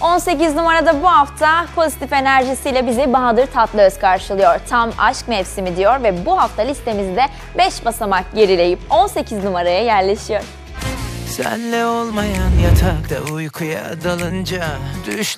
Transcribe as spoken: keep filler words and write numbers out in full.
on sekiz numarada bu hafta pozitif enerjisiyle bizi Bahadır Tatlıöz karşılıyor. Tam aşk mevsimi diyor ve bu hafta listemizde beş basamak gerileyip on sekiz numaraya yerleşiyor. Senle olmayan yatakta uykuya dalınca düş